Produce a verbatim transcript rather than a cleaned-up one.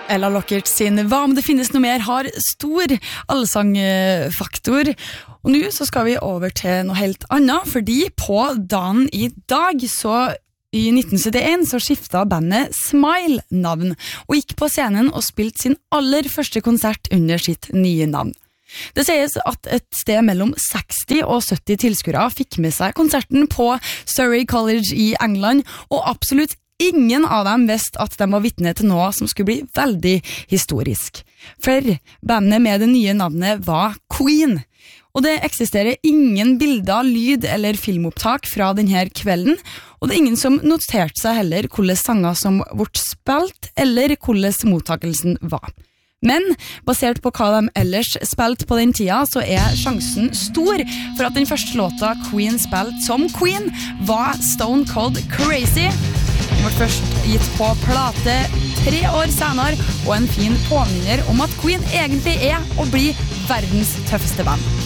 Ella Lockert sin Hva om det finnes noe mer har stor allsangfaktor. Og nå så skal vi over til noe helt annet, fordi på dagen i dag så i nitten syttien så skiftet bandet Smile navn og gikk på scenen og spilte sin aller første konsert under sitt nye navn. Det sies at et sted mellom seksti og sytti tilskuere fikk med seg konserten på Surrey College i England, og absolutt ingen av dem visste at de var vitne til noe som skulle bli veldig historisk. For bandet med det nye navnet var Queen. Og det eksisterer ingen bilder, lyd eller filmopptak fra denne kvelden, og det er ingen som noterte seg heller hvordan sanger som ble spilt, eller hvordan mottakelsen var. Men basert på hva de ellers spilte på den tida, så er sjansen stor for at den første låta Queen spilte som Queen var Stone Cold Crazy. Den ble først gitt på plate tre år senere, og en fin påminner om at Queen egentlig er å bli verdens tøffeste band.